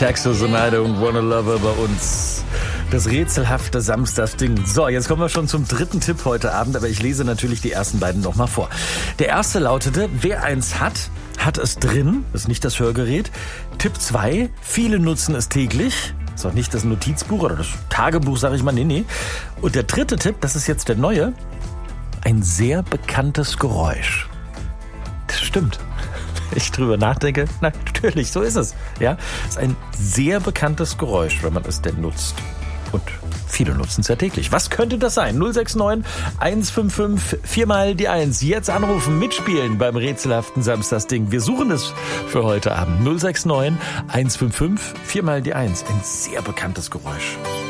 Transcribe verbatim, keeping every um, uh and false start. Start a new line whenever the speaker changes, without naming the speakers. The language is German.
Texas and I don't wanna love her bei uns. Das rätselhafte Samstagsding. So, jetzt kommen wir schon zum dritten Tipp heute Abend, aber ich lese natürlich die ersten beiden nochmal vor. Der erste lautete, wer eins hat, hat es drin. Das ist nicht das Hörgerät. Tipp zwei, viele nutzen es täglich. Das ist auch nicht das Notizbuch oder das Tagebuch, sage ich mal. Nee, nee. Und der dritte Tipp, das ist jetzt der neue, ein sehr bekanntes Geräusch. Das stimmt. Wenn ich drüber nachdenke, na, natürlich, so ist es. Ja, es ist ein sehr bekanntes Geräusch, wenn man es denn nutzt. Und viele nutzen es ja täglich. Was könnte das sein? null sechs neun, eins fünf fünf, vier mal die eins. Jetzt anrufen, mitspielen beim rätselhaften Samstagsding. Wir suchen es für heute Abend. null sechs neun, eins fünf fünf, vier mal die eins. Ein sehr bekanntes Geräusch.